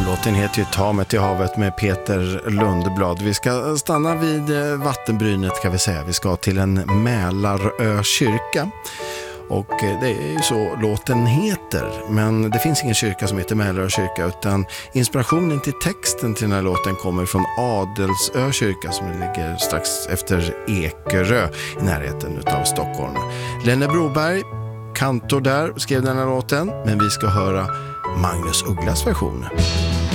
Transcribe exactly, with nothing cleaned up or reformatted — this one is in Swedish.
Låten heter ju Ta mig till havet med Peter Lundblad. Vi ska stanna vid vattenbrynet kan vi säga. Vi ska till en Mälarö kyrka. Och det är ju så låten heter. Men det finns ingen kyrka som heter Mälarö kyrka, utan inspirationen till texten till den här låten kommer från Adelsö kyrka som ligger strax efter Ekerö i närheten av Stockholm. Lenne Broberg, kantor där, skrev den här låten. Men vi ska höra Magnus Ugglas version.